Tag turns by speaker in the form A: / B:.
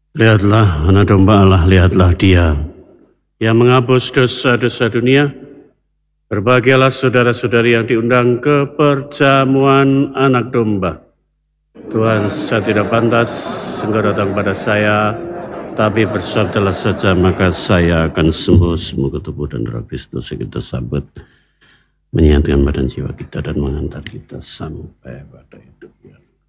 A: Lihatlah anak domba Allah, lihatlah dia yang menghapus dosa-dosa dunia. Berbahagialah saudara-saudari yang diundang ke perjamuan anak domba. Tuhan, saya tidak pantas engkau datang pada saya, tapi bersabdalah saja maka saya akan sembuh. Semoga tubuh dan roh Kristus yang kita sambut menyehatkan badan jiwa kita dan mengantar kita sampai pada hidup yang